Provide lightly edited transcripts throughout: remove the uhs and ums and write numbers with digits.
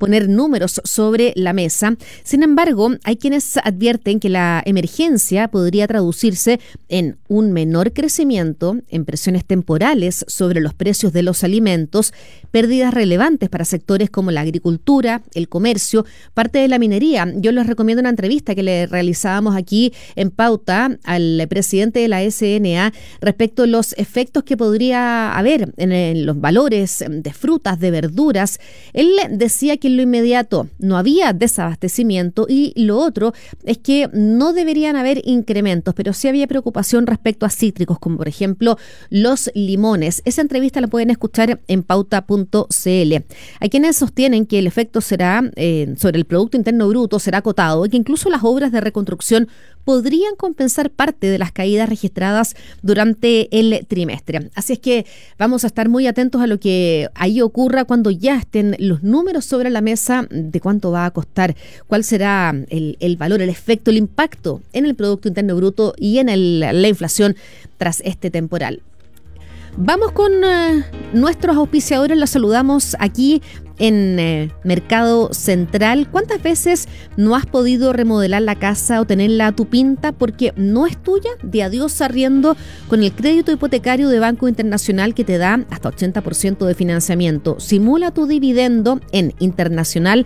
poner números sobre la mesa. Sin embargo, hay quienes advierten que la emergencia podría traducirse en un menor crecimiento, en presiones temporales sobre los precios de los alimentos, pérdidas relevantes para sectores como la agricultura, el comercio, parte de la minería. Yo les recomiendo una entrevista que le realizábamos aquí en Pauta al presidente de la SNA respecto a los efectos que podría haber en los valores de frutas, de verduras. Él decía que en lo inmediato no había desabastecimiento y lo otro es que no deberían haber incrementos, pero sí había preocupación respecto a cítricos, como por ejemplo los limones. Esa entrevista la pueden escuchar en pauta.cl. Hay quienes sostienen que el efecto será sobre el Producto Interno Bruto será acotado y que incluso las obras de reconstrucción podrían compensar parte de las caídas registradas durante el trimestre. Así es que vamos a estar muy atentos a lo que ahí ocurra cuando ya estén los números sobre la mesa de cuánto va a costar, cuál será el valor, el efecto, el impacto en el Producto Interno Bruto y en la inflación tras este temporal. Vamos con nuestros auspiciadores, los saludamos aquí en Mercado Central. ¿Cuántas veces no has podido remodelar la casa o tenerla a tu pinta porque no es tuya? De adiós arriendo con el crédito hipotecario de Banco Internacional que te da hasta 80% de financiamiento. Simula tu dividendo en internacional.cl.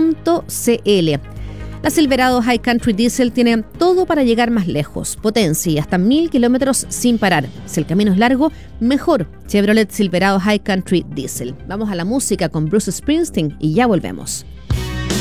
La Silverado High Country Diesel tiene todo para llegar más lejos, potencia y hasta 1000 kilómetros sin parar. Si el camino es largo, mejor. Chevrolet Silverado High Country Diesel. Vamos a la música con Bruce Springsteen y ya volvemos.